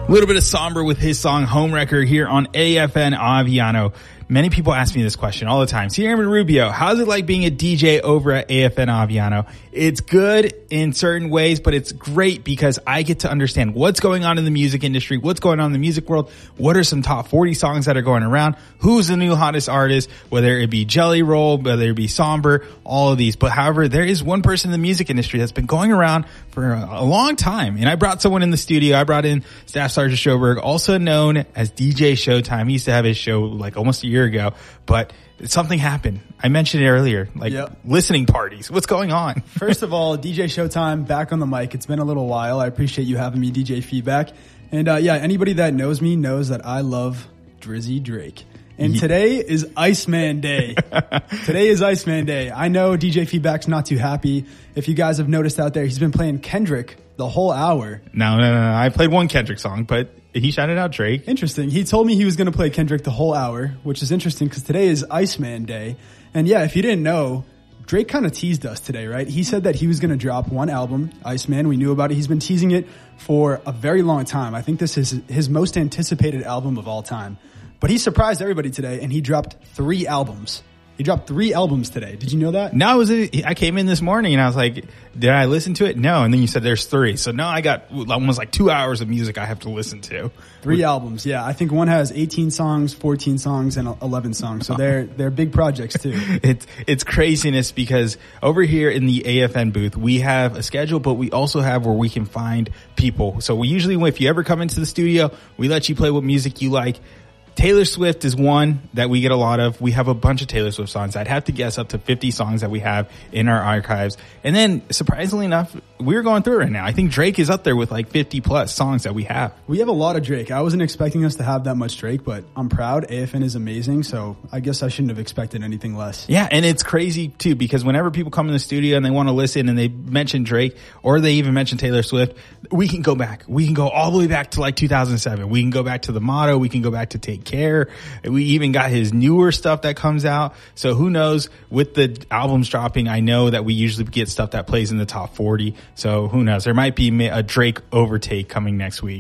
A little bit of Somber with his song Homewrecker here on AFN Aviano. Many people ask me this question all the time. Cierman Rubio, how's it like being a DJ over at AFN Aviano? It's good in certain ways, but it's great because I get to understand what's going on in the music industry, what's going on in the music world, what are some top 40 songs that are going around, who's the new hottest artist, whether it be Jelly Roll, whether it be Somber, all of these. But however, there is one person in the music industry that's been going around for a long time. And I brought someone in the studio. I brought in Staff Sergeant Schoberg, also known as DJ Showtime. He used to have his show like almost a year ago, but something happened. I mentioned it earlier, listening parties. What's going on? First of all, DJ Showtime back on the mic. It's been a little while. I appreciate you having me, DJ Feedback. And anybody that knows me knows that I love Drizzy Drake. And today is Iceman Day. Today is Iceman Day. I know DJ Feedback's not too happy. If you guys have noticed out there, he's been playing Kendrick the whole hour. No. I played one Kendrick song, but he shouted out Drake. Interesting. He told me he was going to play Kendrick the whole hour, which is interesting because today is Iceman Day. And yeah, if you didn't know, Drake kind of teased us today, right? He said that he was going to drop one album, Iceman. We knew about it. He's been teasing it for a very long time. I think this is his most anticipated album of all time. But he surprised everybody today, and he dropped 3 albums. He dropped 3 albums today. Did you know that? No, I came in this morning and I was like, did I listen to it? No. And then you said there's 3. So now I got almost like 2 hours of music I have to listen to. 3 albums. Yeah. I think one has 18 songs, 14 songs, and 11 songs. So they're big projects too. It's craziness because over here in the AFN booth, we have a schedule, but we also have where we can find people. So we usually, if you ever come into the studio, we let you play what music you like. Taylor Swift is one that we get a lot of. We have a bunch of Taylor Swift songs. I'd have to guess up to 50 songs that we have in our archives. And then, surprisingly enough, we're going through it right now. I think Drake is up there with like 50 plus songs that we have. We have a lot of Drake. I wasn't expecting us to have that much Drake, but I'm proud. AFN is amazing, so I guess I shouldn't have expected anything less. Yeah, and it's crazy too because whenever people come in the studio and they want to listen and they mention Drake or they even mention Taylor Swift, we can go back. We can go all the way back to like 2007. We can go back to The Motto. We can go back to Take Care. We even got his newer stuff that comes out. So who knows, with the albums dropping, I know that we usually get stuff that plays in the top 40. So who knows, there might be a Drake overtake coming next week.